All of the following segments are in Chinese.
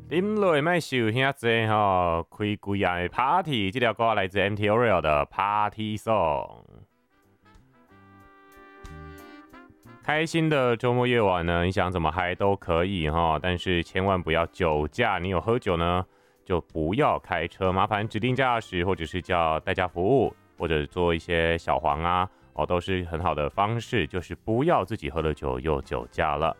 啉落卖受遐济吼，开规样的 party， 这条歌来自 MT Oriole 的 Party Song。开心的周末夜晚呢，你想怎么嗨都可以哈，但是千万不要酒驾。你有喝酒呢，就不要开车，麻烦指定驾驶或者是叫代驾服务，或者做一些小黄啊，都是很好的方式，就是不要自己喝了酒又酒驾了。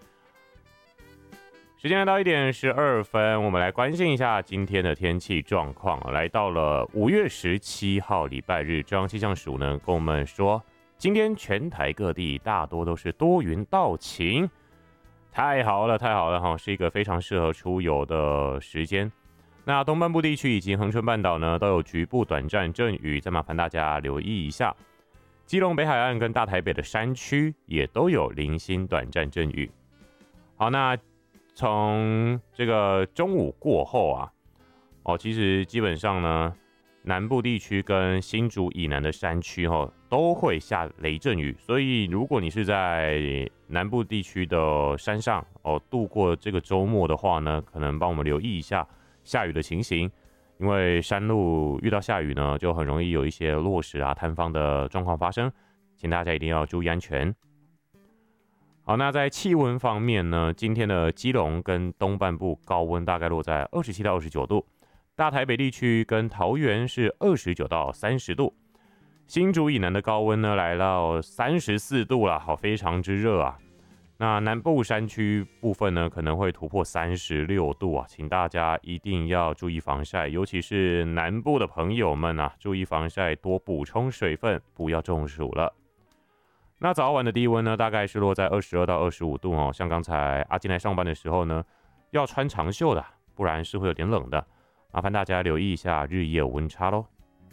时间来到1点12分，我们来关心一下今天的天气状况。来到了5月17号礼拜日，中央气象署呢跟我们说，今天全台各地大多都是多云到晴，太好了，太好了哈，是一个非常适合出游的时间。那东半部地区以及恒春半岛呢，都有局部短暂阵雨，再麻烦大家留意一下。基隆北海岸跟大台北的山区也都有零星短暂阵雨。好，那从这个中午过后啊，其实基本上呢，南部地区跟新竹以南的山区都会下雷阵雨，所以如果你是在南部地区的山上度过这个周末的话呢，可能帮我们留意一下下雨的情形，因为山路遇到下雨呢，就很容易有一些落石啊、坍方的状况发生，请大家一定要注意安全。好，那在气温方面呢，今天的基隆跟东半部高温大概落在27到29度，大台北地区跟桃园是29到30度，新竹以南的高温呢来到34度了，好，非常之热啊。那南部山区部分呢，可能会突破36度啊，请大家一定要注意防晒，尤其是南部的朋友们啊，注意防晒，多补充水分，不要中暑了。那早晚的低温呢，大概是落在22到25度哦。像刚才阿金来上班的时候呢，要穿长袖的，不然是会有点冷的。麻烦大家留意一下日夜温差咯。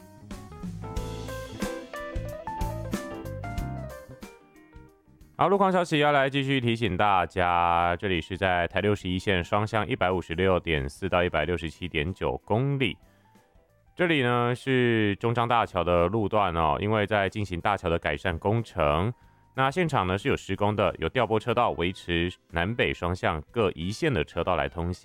好，路况消息要来继续提醒大家，这里是在台61线双向 156.4 到 167.9 公里。这里呢是中彰大桥的路段哦，因为在进行大桥的改善工程，那现场呢是有施工的，有调拨车道维持南北双向各一线的车道来通行。